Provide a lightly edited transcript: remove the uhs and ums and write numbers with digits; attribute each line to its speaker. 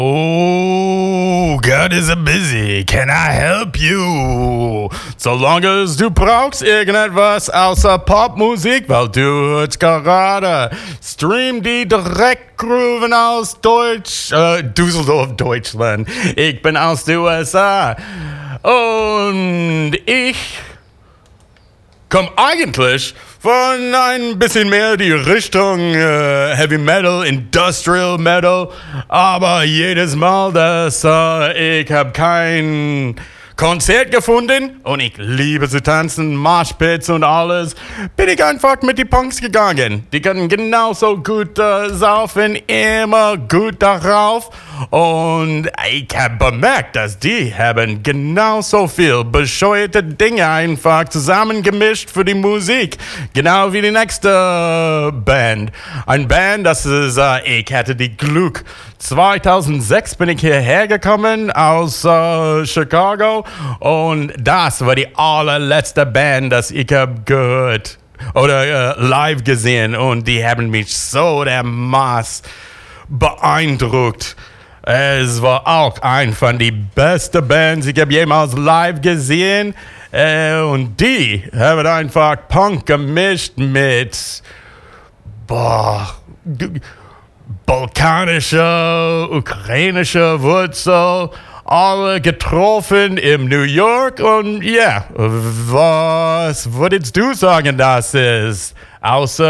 Speaker 1: Oh, God is busy. Can I help you? Solange du brauchst irgendetwas außer Popmusik, weil du hörst gerade, stream die Direktgrooven aus Düsseldorf, Deutschland. Ich bin aus den USA und ich komme eigentlich von ein bisschen mehr die Richtung Heavy Metal, Industrial Metal, aber jedes Mal, dass ich habe kein Konzert gefunden und ich liebe zu tanzen, Moshpits und alles, bin ich einfach mit den Punks gegangen. Die können genauso gut saufen, immer gut darauf. Und ich habe bemerkt, dass die haben genauso viel bescheuerte Dinge einfach zusammengemischt für die Musik. Genau wie die nächste Band. Ein Band, das ist, ich hatte die Glück. 2006 bin ich hierher gekommen aus Chicago und das war die allerletzte Band, das ich habe gehört oder live gesehen und die haben mich so dermaßen beeindruckt. Es war auch ein von den besten Bands, ich habe jemals live gesehen und die haben einfach Punk gemischt mit balkanischer, ukrainischer Wurzel, alle getroffen in New York und ja, was würdest du sagen, das ist? Außer